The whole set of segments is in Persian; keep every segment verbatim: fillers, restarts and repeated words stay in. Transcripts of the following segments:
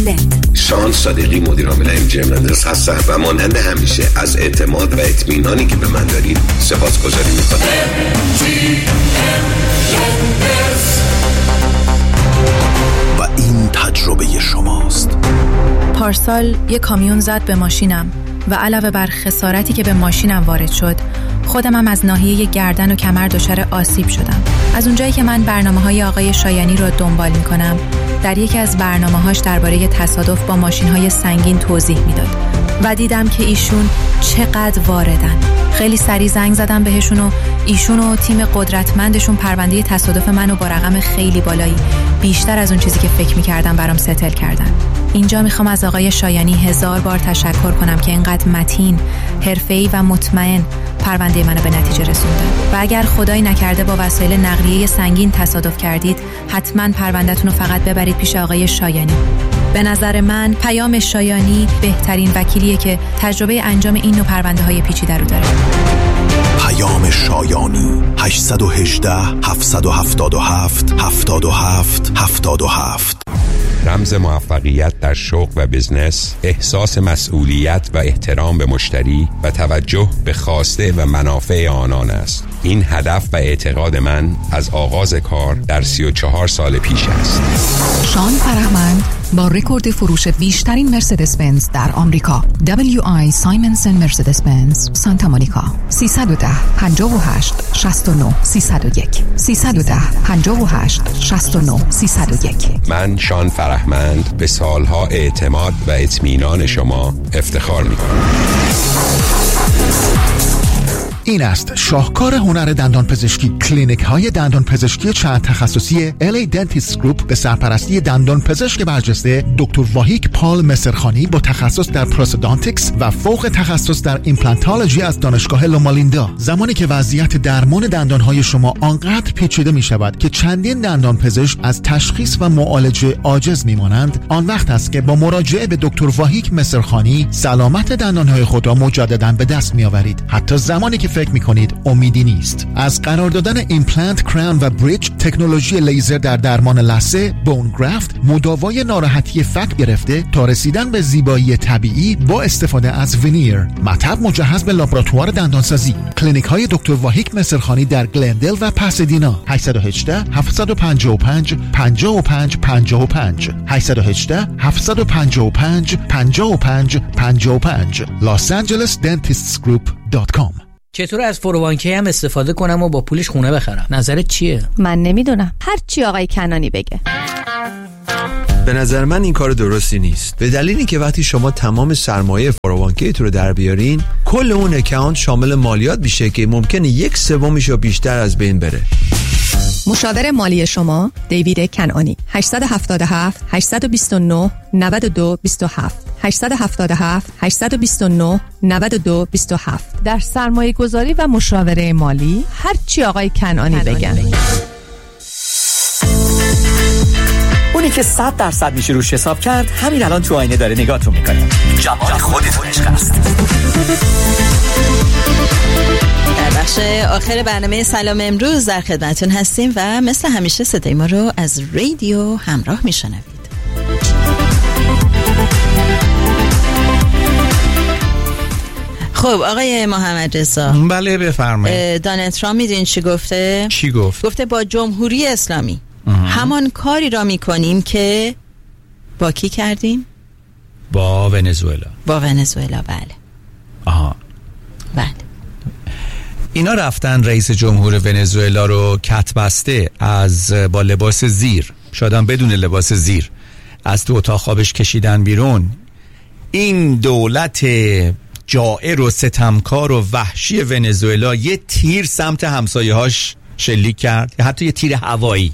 نت. شان صادقی، مدیر عامل ام جی مندرس هستم و مانند همیشه از اعتماد و اطمینانی که به من دارید سپاسگزاری می‌کنم. و این تجربه شماست. پارسال یه کامیون زد به ماشینم و علاوه بر خسارتی که به ماشینم وارد شد، خودم هم از ناحیه گردن و کمر دچار آسیب شدم. از اونجایی که من برنامه‌های آقای شایانی رو دنبال می‌کنم، در یکی از برنامه‌هاش درباره تصادف با ماشین‌های سنگین توضیح میداد و دیدم که ایشون چقدر واردن. خیلی سریع زنگ زدم بهشون و ایشون و تیم قدرتمندشون پرونده تصادف منو با رقم خیلی بالایی، بیشتر از اون چیزی که فکر می‌کردم، برام ستل کردن. اینجا میخوام از آقای شایانی هزار بار تشکر کنم که اینقدر متین، حرفه‌ای و مطمئن پرونده منو به نتیجه رسوندن. و اگر خدایی نکرده با وسایل نقلیه سنگین تصادف کردید، حتما پرونده‌تون رو فقط ببرید پیش آقای شایانی. به نظر من پیام شایانی بهترین وکیلیه که تجربه انجام این نوع پرونده‌های پیچیده رو داره. پیام شایانی هشت یک هشت هفت هفت هفت هفت هفت هفت هفت. رمز موفقیت در شغل و بزنس احساس مسئولیت و احترام به مشتری و توجه به خواسته و منافع آنان است. این هدف و اعتقاد من از آغاز کار در سی و چهار سال پیش است. شان فرهمند با رکورد فروش بیشترین مرسدس بنز در آمریکا، دبلیو آی سایمنسن مرسدس بنز سانتا مونیکا، سیصد و ده پنجاه و هشت شصت و نه سیصد و یک سیصد و ده پنجاه و هشت شصت و نه سیصد و یک. من شان فرهمند به سالها اعتماد و اطمینان شما افتخار می‌کنم. این است شاهکار هنر دندان پزشکی. کلینیک های دندان پزشکی چند تخصصی ال ای Dentist Group به سرپرستی دندان پزشک برجسته دکتر واهیک پال مصرخانی با تخصص در پروستودانتیکس و فوق تخصص در ایمپلانتولوژی از دانشگاه لومالیندا. زمانی که وضعیت درمان دندان های شما آنقدر پیچیده می شود که چندین دندان پزشک از تشخیص و معالجه عاجز می مانند، آن وقت است که با مراجعه به دکتر واهیک مصرخانی سلامت دندان های خود را مجددا به دست می آورید، حتی زمانی که فکر میکنید امیدی نیست. از قرار دادن ایمپلنت، کراون و بریج، تکنولوژی لیزر در درمان لثه، بون گرافت، مداوای ناراحتی فک گرفته تا رسیدن به زیبایی طبیعی با استفاده از ونیر، مطب مجهز به لابراتوار دندانسازی. کلینیک های دکتر واهیک مصرخانی در گلندل و پاسادینا. هشت یک هشت هفت پنج پنج پنج پنج پنج پنج هشت یک هشت هفت پنج پنج پنج پنج پنج پنج لاس آنجلس دنتیستس گروپ دات کام. چطور از فروبانکی هم استفاده کنم و با پولش خونه بخرم؟ نظرت چیه؟ من نمیدونم، هر چی آقای کنانی بگه. به نظر من این کار درستی نیست، به دلیل اینکه وقتی شما تمام سرمایه فروبانکی تو رو در بیارین، کل اون اکانت شامل مالیات میشه که ممکنه یک سومیش یا بیشتر از بین بره. مشاور مالی شما دیوید کنانی. هشت هفت هفت هشت دو نه نه دو دو هفت هشت هفت هفت هشت دو نه نه دو دو هفت. در سرمایه گذاری و مشاوره مالی هر چی آقای کنانی بگن. اونی که صد درصد میشه روش حساب کرد، همین الان تو آینه داره نگاهتون میکنه. جمال خودتون عشق است. در بخش آخر برنامه سلام امروز در خدمتون هستیم و مثل همیشه صدای ما رو از رادیو همراه میشنوید. خب آقای محمد رضا، بله بفرمایید. دونالد ترامپ میدونین چی گفته؟ چی گفت؟ گفته با جمهوری اسلامی همان کاری را میکنیم که با کی کردیم؟ با ونزوئلا. با ونزوئلا، بله. آها بله. اینا رفتن رئیس جمهور ونزوئلا رو کت بسته از با لباس زیر، شادم بدون لباس زیر، از تو اتاق خوابش کشیدن بیرون. این دولت جائر و ستمکار و وحشی ونزوئلا یه تیر سمت همسایه‌هاش شلیک کرد، حتی یه تیر هوایی.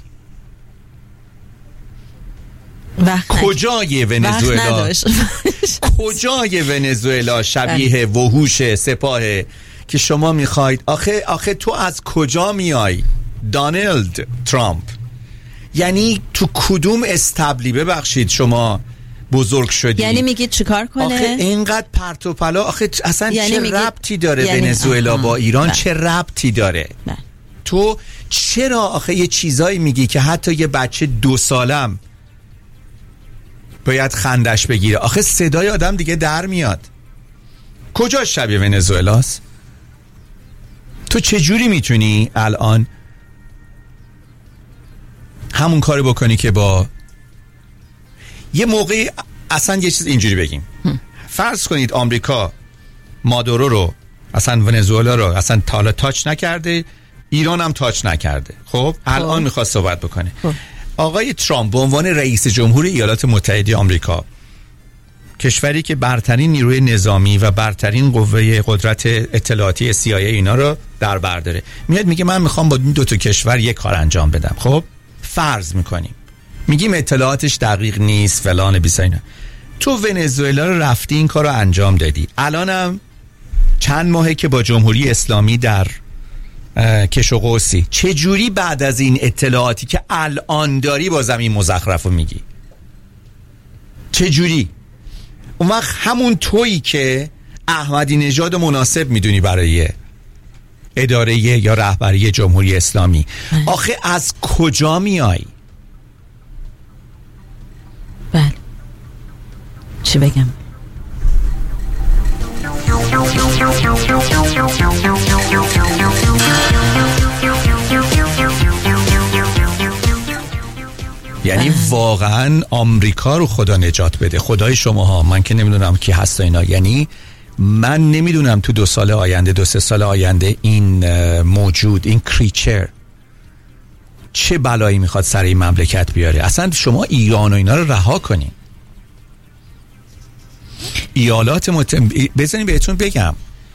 کجای ونزوئلا کجای ونزوئلا شبیه وحوش سپاه که شما میخواید؟ آخه آخه تو از کجا میای دونالد ترامپ؟ یعنی تو کدوم استبلی ببخشید شما بزرگ شدی؟ یعنی میگید چیکار کنه؟ آخه اینقدر پرت و پلا، آخه اصلا یعنی چه میگید... ربطی داره یعنی... ونزوئلا با ایران؟ بله. چه ربطی داره؟ بله. تو چرا آخه یه چیزایی میگی که حتی یه بچه دو سالم باید خندش بگیره. آخه صدای آدم دیگه در میاد. کجا شبیه ونزوئلاست؟ تو چجوری میتونی الان همون کاری بکنی که با یه موقعی اصلا یه چیز اینجوری بگیم هم. فرض کنید آمریکا مادورو رو اصلا ونزوئلا رو اصلا تالا تاچ نکرده، ایران هم تاچ نکرده. خب الان میخواد صحبت بکنه. خب. آقای ترامپ به عنوان رئیس جمهور ایالات متحده آمریکا، کشوری که برترین نیروی نظامی و برترین قوه قدرت اطلاعاتی سی آی ای اینا رو در بر داره، میاد میگه من میخوام با این دو تا کشور یک کار انجام بدم. خب فرض میکنیم میگیم اطلاعاتش دقیق نیست فلان بیسا اینا. تو ونزوئلا رو رفتی این کار رو انجام دادی، الانم چند ماهه که با جمهوری اسلامی در کش و قوسی، چه جوری بعد از این اطلاعاتی که الان داری با زمین مزخرف رو میگی؟ چه جوری؟ اون وقت همون تویی که احمدی نژاد مناسب میدونی برای اداره یا رهبری جمهوری اسلامی، آخه از کجا میای؟ بله چی بگم؟ یعنی واقعا آمریکا رو خدا نجات بده، خدای شماها، من که نمیدونم کی هست اینا. یعنی من نمیدونم تو دو سال آینده دو سه سال آینده این موجود، این کریچر چه بلایی میخواد سر این مملکت بیاره. اصلا شما ایران و اینا رو رها کنین. ایالات متحده بزنین بهتون بگم،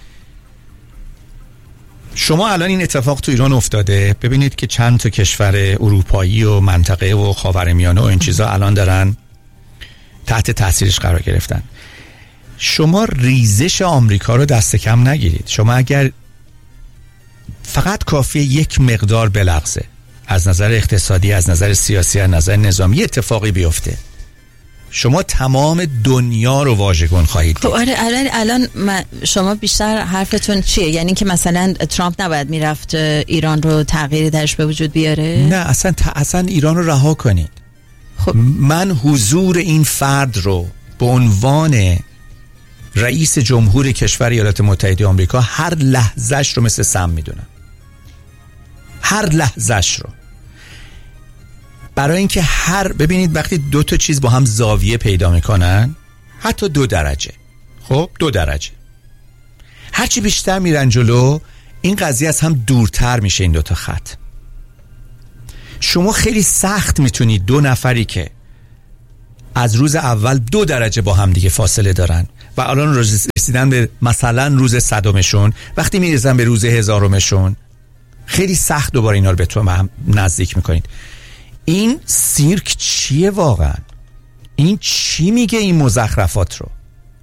شما الان این اتفاق تو ایران افتاده، ببینید که چند تا کشور اروپایی و منطقه و خاورمیانه و این چیزا الان دارن تحت تاثیرش قرار گرفتن. شما ریزش آمریکا رو دست کم نگیرید. شما اگر فقط کافیه یک مقدار بلغزه، از نظر اقتصادی، از نظر سیاسی، از نظر نظامی اتفاقی بیفته، شما تمام دنیا رو واژگون خواهید دید. آره الان الان شما بیشتر حرفتون چیه؟ یعنی که مثلا ترامپ نباید میرفت ایران رو تغییری درش به وجود بیاره؟ نه اصلا تا اصلا ایران رو رها کنید. خب من حضور این فرد رو به عنوان رئیس جمهور کشور ایالات متحده آمریکا هر لحظهش رو مثل سم میدونم، هر لحظهش رو. برای اینکه هر ببینید وقتی دو تا چیز با هم زاویه پیدا میکنن، حتی دو درجه، خب دو درجه، هرچی بیشتر میرن جلو این قضیه از هم دورتر میشه این دو تا خط. شما خیلی سخت میتونید دو نفری که از روز اول دو درجه با هم دیگه فاصله دارن و الان رسیدن به مثلا روز صدمشون، وقتی میرسن به روز هزارمشون خیلی سخت دوباره اینا رو به تو هم نزدیک میکنید. این سیرک چیه واقعا؟ این چی میگه این مزخرفات رو؟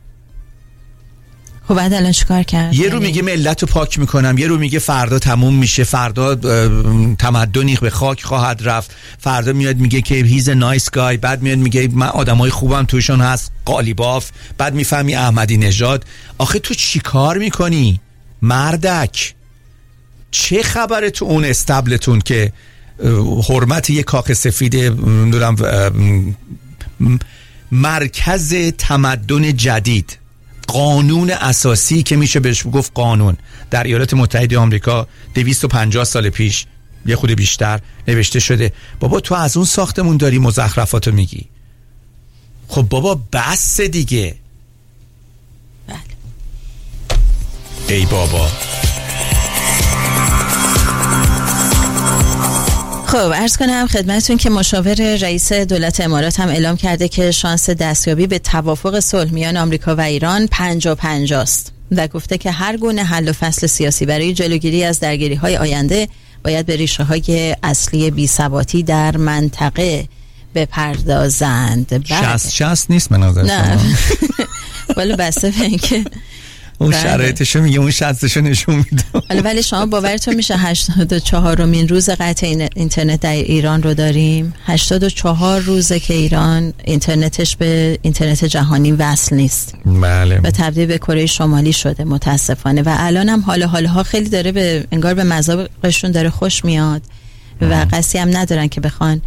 خب بعد الان چیکار کرد؟ یه رو میگه ملت رو پاک میکنم، یه رو میگه فردا تموم میشه، فردا تمدنی به خاک خواهد رفت، فردا میاد میگه که هیز نایس گای، بعد میاد میگه من آدمای خوبم توشون هست، قالیباف، بعد میفهمی احمدی نژاد. آخه تو چی کار میکنی مردک؟ چه خبره تو اون استبلتون که حرمت یک کاخ سفید دارم مرکز تمدن جدید، قانون اساسی که میشه بهش گفت قانون در ایالات متحده آمریکا دویست و پنجاه سال پیش یه خود بیشتر نوشته شده. بابا تو از اون ساختمون داری مزخرفاتو میگی؟ خب بابا بس دیگه. بله. ای بابا. خب عرض کنم خدمتتون که مشاور رئیس دولت امارات هم اعلام کرده که شانس دستیابی به توافق صلح میان آمریکا و ایران پنجاه پنجاه است و گفته که هر گونه حل و فصل سیاسی برای جلوگیری از درگیری‌های آینده باید به ریشه‌های اصلی بی‌ثباتی در منطقه بپردازند. شصت شصت نیست من نظر شما. ولی بسته به اینکه اون شرایطشو میگه، اون شستشو نشون میده. حالا ولی شما باورتون میشه هشتاد و چهارمین روز قطع اینترنت در ایران رو داریم. هشتاد و چهار روزه که ایران اینترنتش به اینترنت جهانی وصل نیست. بله. و تبدیل به کره شمالی شده متاسفانه و الان هم حال حالها خیلی داره به انگار به مذاقشون داره خوش میاد و قصی هم ندارن که بخوان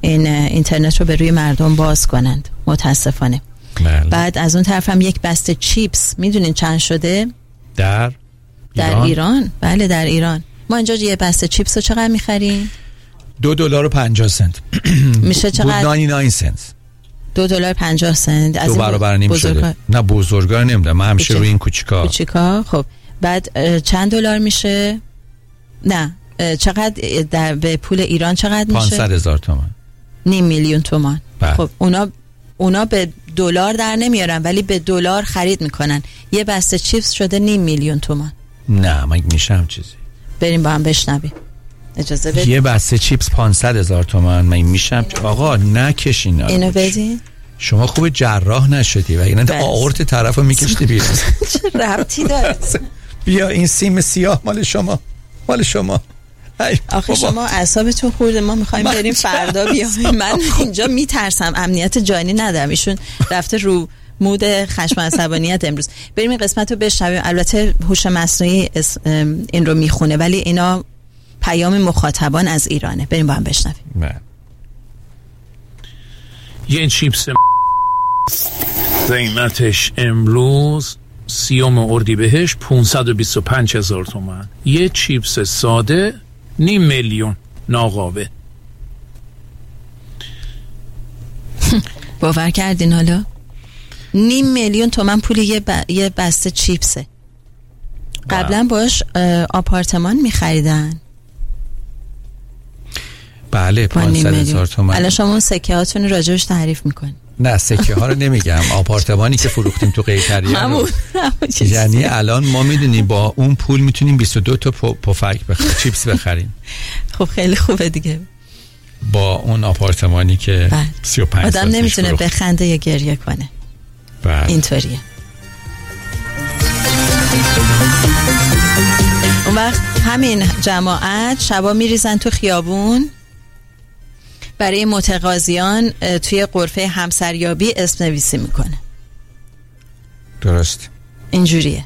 این اینترنت رو به روی مردم باز کنند متاسفانه. بله. بعد از اون طرف هم یک بسته چیپس میدونین چند شده؟ در در ایران, ایران. بله در ایران. ما اینجا یه بسته چیپس رو چقدر میخریم؟ دو دلار و پنجاه سنت. میشه چقدر؟ نود و نه سنت. دو دلار پنجاه سنت. از دو برابر نیم شده. نه بزرگا نمیدونم، من همیشه روی این کوچیکا. کوچیکا خب بعد چند دلار میشه؟ نه چقدر در به پول ایران چقدر میشه؟ پانصد هزار تومان. نیم میلیون تومان. بله. خب اونا اونا به دلار در نمیارن ولی به دلار خرید میکنن. یه بسته چیپس شده نیم میلیون تومان. نه من میشه هم چیزی. بریم با هم بشنویم. اجازه بدید. یه بسته چیپس پانصد هزار تومان. من میشم آقا نکشین اینو بدین. شما خوب جراح نشدی و اینا آورت طرفو میکشتی بیرون. چه ربطی داره؟ بیا این سیم سیاه مال شما، مال شما. آخه شما اعصابتون خورده، ما میخوایم بریم فردا بیایم. من اینجا میترسم، امنیت جانی ندارم. ایشون رفته رو مود خشم و عصبانیت امروز. بریم این قسمت رو بشنویم. البته هوش مصنوعی این رو میخونه ولی اینا پیام مخاطبان از ایرانه. بریم با هم بشنویم. نه یه چیپس قیمتش امروز سیوم اردیبهشت پانصد و بیست و پنج هزار تومان. یه چیپس ساده نیم میلیون ناقابه. باور کردین حالا؟ نیم میلیون تومان پول یه, ب... یه بسته چیپسه. قبلا باش آپارتمان میخریدن. بله پانصد هزار تومان. الان شما اون سکه هاتون راجبش تعریف میکنی. نه سکه ها رو نمیگم، آپارتمانی که فروختیم تو قیصریه رو. یعنی الان ما میدونیم با اون پول میتونیم بیست و دو تا پفک بخریم، چیپس بخریم. خب خیلی خوبه دیگه. با اون آپارتمانی که سی و پنج آدم نمیتونه بخنده یا گریه کنه. بله. اینطوریه. اون وقت همین جماعت شبا میریزن تو خیابون برای متقاضیان توی غرفه همسریابی اسم نویسی میکنه. درست اینجوریه.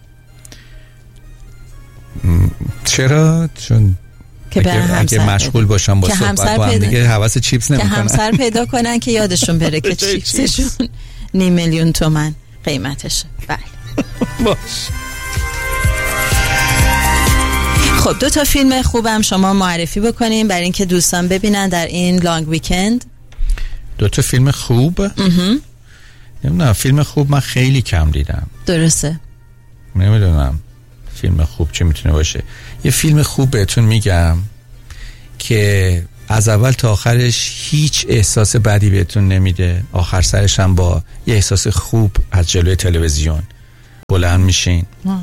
چرا؟ چون که اگه, اگه مشغول باشم با صحبت با هم دیگه حواس چیپس نمیکنن، که همسر پیدا کنن که یادشون بره که چیپسشون نیم میلیون تومان قیمتشه. بله باش. خب دو تا فیلم خوبم شما معرفی بکنیم برای اینکه دوستان ببینن در این لانگ ویکند. دو تا فیلم خوب؟ نمیدونم، فیلم خوب من خیلی کم دیدم. درسته. نمیدونم فیلم خوب چه میتونه باشه. یه فیلم خوب بهتون میگم که از اول تا آخرش هیچ احساس بدی بهتون نمیده، آخر سرش هم با یه احساس خوب از جلوی تلویزیون بلند میشین.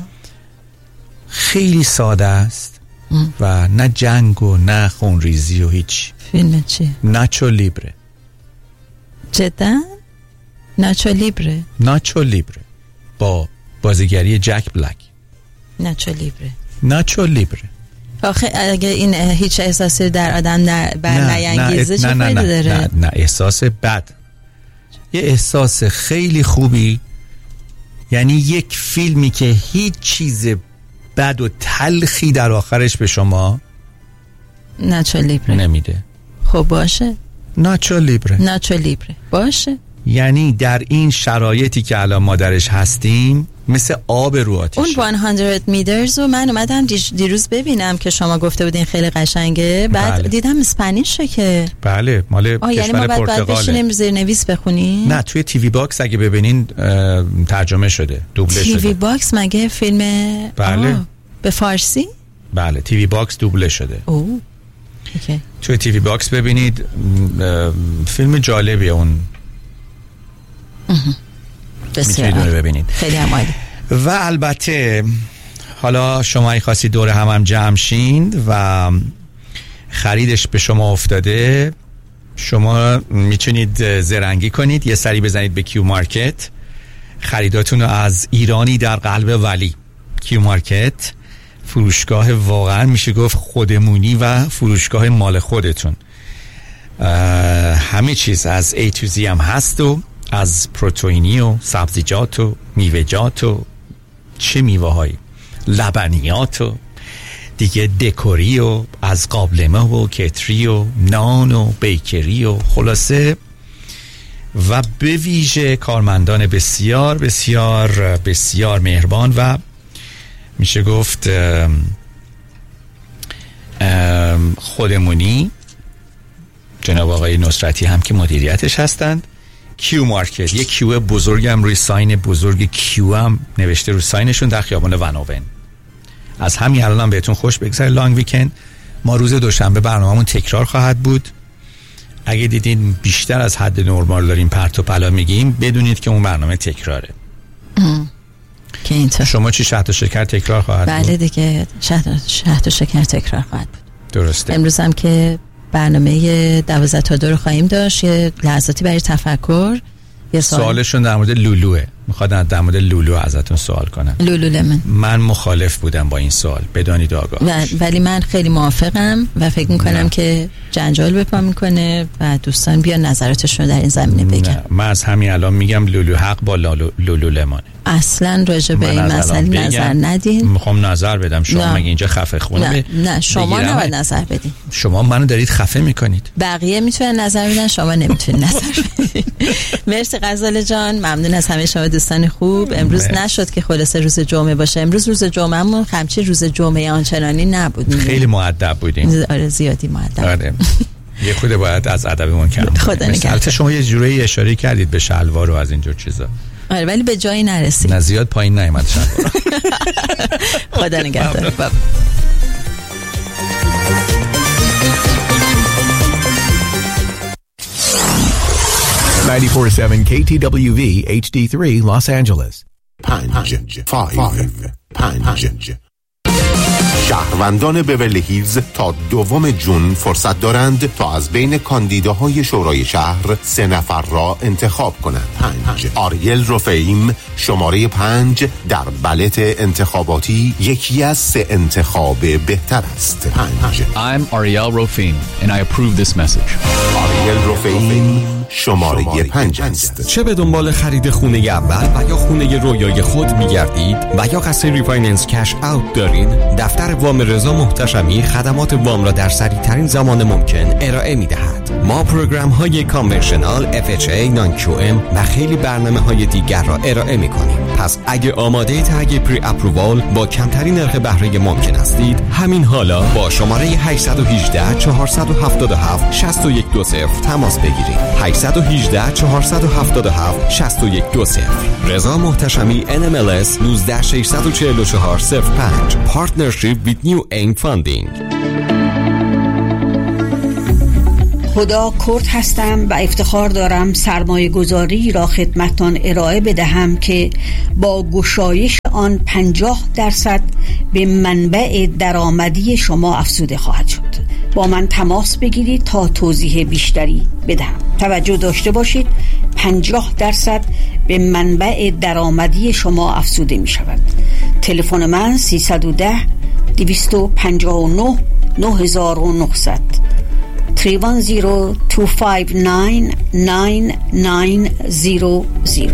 خیلی ساده است ام. و نه جنگ و نه خونریزی و هیچ. فیلم چی؟ ناچو لیبره. جدا؟ ناچو لیبره؟ ناچو لیبره با بازیگری جک بلک. ناچو لیبره. ناچو لیبره. آخه اگه این هیچ احساسی در آدم بر نیانگیزه چه فایده داره؟ نه نه احساس بد، یه احساس خیلی خوبی. یعنی یک فیلمی که هیچ چیز بد و تلخی در آخرش به شما ناچو لیبره نمیده. خب باشه، ناچو لیبره. ناچو لیبره باشه. یعنی در این شرایطی که الان ما درش هستیم مثل آب رو آتیشه. اون صد میترز رو من اومدم دیروز ببینم که شما گفته بودین خیلی قشنگه. بعد بله. دیدم اسپانیشه که بله مال کشور یعنی ما پرتغاله. بعد بشینیم زیر نویس بخونیم؟ نه توی تیوی باکس اگه ببینین ترجمه شده، دوبله شده. تیوی باکس مگه فیلم؟ بله آه. به فارسی؟ بله تیوی باکس دوبله شده. اوه اوکی. توی تیوی باکس ببینید، فیلم جالبیه اون. بسیار ببینید. خیلی هم عالی. و البته حالا شما ای خواستید دور هم هم جمع شین و خریدش به شما افتاده، شما میتونید زرنگی کنید، یه سری بزنید به کیو مارکت، خریداتون رو از ایرانی در قلب ولی. کیو مارکت فروشگاه واقعا میشه گفت خودمونی و فروشگاه مال خودتون. همه چیز از A to Z هم هست و از پروتئینی و سبزیجات و میوه‌جات و چه میوه هایی، لبنیات و دیگه دکوری و از قابلمه و کتری و نان و بیکری و خلاصه و به ویژه کارمندان بسیار بسیار بسیار مهربان و میشه گفت خودمونی. جناب آقای نصرتی هم که مدیریتش هستند. کیو مارکت، یک کیو بزرگ هم روی ساین بزرگ کیو هم نوشته روی ساینشون در خیابان وناون. از همین الان هم بهتون خوش بگذره لانگ ویکند. ما روز دوشنبه برنامه‌مون تکرار خواهد بود. اگه دیدین بیشتر از حد نرمال داریم پرت و پلا میگیم بدونید که اون برنامه تکراره. که اینطور شما چی شهد و شکر تکرار خواهد بله بود؟ بله دیگه شهد, شهد و شکر تکرار خواهد بود. درسته. امروز هم که برنامه دوازده تا دو رو خواهیم داشت. یه لحظاتی برای تفکر. یه سوال سوالشون در مورد لولوه. میخواد در مورد لولو ازتون سوال کنم. لولو لمن. من مخالف بودم با این سوال، بدانید آگاه. و ولی من خیلی موافقم و فکر میکنم نه. که جنجال به پا میکنه و دوستان بیا نظراتشون در این زمینه بگن. من از همین الان میگم لولو حق با لولو, لولو لمانه. اصلا راجع به این مسئله نظر ندین. میخوام نظر بدم. شما نه. مگه اینجا خفه خونه نه, نه شما نباید نظر بدین. شما منو دارید خفه میکنید. بقیه میتونن نظر بدن، شما نمیتونید نظر بدین. مرسی غزاله جان، ممنون از همه شما دوستان خوب. امروز مرسی. نشد که خلاصه روز جمعه باشه. امروز روز جمعهمون همچین روز جمعه آنچنانی نبود. خیلی مؤدب بودیم. آره زیادی مؤدب. آره. یه خود باید از ادبمون کم کنیم. البته شما یه جوری اشاره کردید به شلوار و از اینجور چیزا. آره ولی به جایی نرسید. نه زیاد پایین نیامد شلوار. خدا نگهدار. ninety-four point seven K T W V H D three Los Angeles. پنج five پنج شهروندان بیورلی هیلز تا دوم جون فرصت دارند تا از بین کاندیداهای شورای شهر سه نفر را انتخاب کنند. پنج آریل رفیم شماره پنج در بلت انتخاباتی یکی از سه انتخاب بهتر است. پنج I'm Ariel Rofim and I approve this message. آریل رفیم شماره پنج است. چه به دنبال خرید خونه اول و یا خونه رویای خود می‌گردید و یا قصد ریفایننس کش اوت دارین، دفتر وام رضا محتشمی خدمات وام را در سریع‌ترین زمان ممکن ارائه می‌دهد. ما پروگرام‌های کانونشنال، اف اچ ای، نان کیو ام و خیلی برنامه‌های دیگر را ارائه می‌کنیم. پس اگه آماده تگ پری اپرووال با کمترین نرخ بهره ممکن هستید، همین حالا با شماره هشت یک هشت چهار هفت هفت شش یک دو صفر تماس بگیرید. هشت یک هشت چهار هفت هفت شش یک دو صفر. رضا محتشمی ان ام ال اس یک نه شش چهار چهار صفر پنج. Partnership with New Aim Funding. خدا کرد هستم و افتخار دارم سرمایه گذاری را خدمتان ارائه بدهم که با گشایش آن پنجاه درصد به منبع درآمدی شما افزوده خواهد شد. با من تماس بگیرید تا توضیح بیشتری بدهم. توجه داشته باشید پنجاه درصد به منبع درآمدی شما افزوده می شود. تلفن من سیصد و ده دویست و پنجاه و نه نه هزار و نهصد سه یک صفر دو پنج نه نه نه صفر صفر.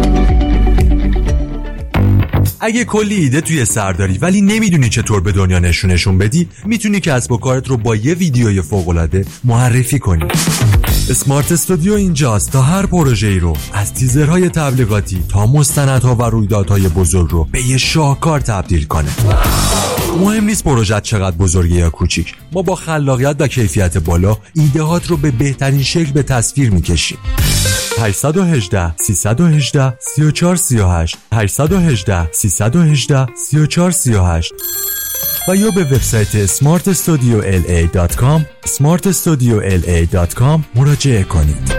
اگه کلی ایده توی سر داری ولی نمیدونی چطور به دنیا نشونشون بدی، میتونی کسب و کارت رو با یه ویدیوی فوق‌العاده معرفی کنی. اسمارت استودیو اینجاست تا هر پروژه‌ای رو از تیزرهای تبلیغاتی تا مستندها و رویدادهای بزرگ رو به یه شاهکار تبدیل کنه. مهم نیست پروژه چقدر بزرگه یا کوچیک، ما با خلاقیت و کیفیت بالا ایده‌هات رو به بهترین شکل به تصویر میکشیم. هشت یک هشت سه یک هشت سه چهار سه هشت هشت یک هشت سه یک هشت سه چهار سه هشت و یا به وبسایت اسمارت استودیو ال ای دات کام اسمارت استودیو ال ای دات کام مراجعه کنید.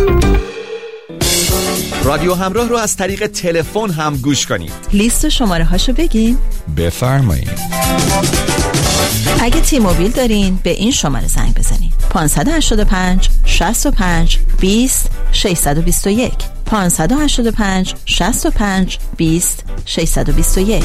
رادیو همراه رو از طریق تلفن هم گوش کنید. لیست شماره هاشو بگین. بفرمایید. اگه تی موبیل دارین به این شماره زنگ بزنید. پنج هشت پنج شصت و پنج بیست ششصد و بیست و یک پنج هشت پنج شصت و پنج بیست ششصد و بیست و یک.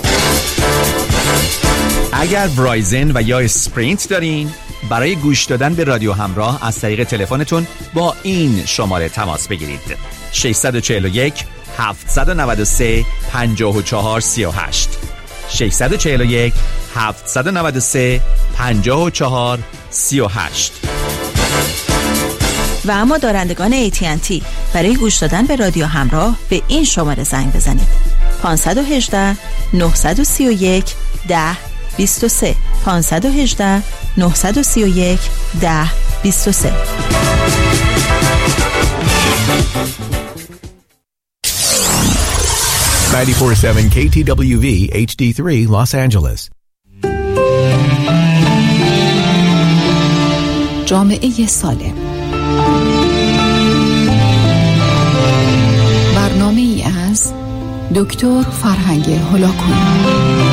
اگر ورایزن و یا اسپرینت دارین، برای گوش دادن به رادیو همراه از طریق تلفنتون با این شماره تماس بگیرید. شش چهار یک هفت نه سه پنج چهار سه هشت شش چهار یک هفت نه سه پنج چهار سه هشت. و اما دارندگان ای تی ان تی برای گوش دادن به رادیو همراه به این شماره زنگ بزنید: پانصد و هجده نهصد و سی و یک ده بیست و سه پانصد و هجده نهصد و سی و یک ده بیست و سه. نود و چهار ممیز هفت کی تی دبلیو وی اچ دی سه Los Angeles. جامعه سالم، برنامه ای از دکتر فرهنگ هولاکویی.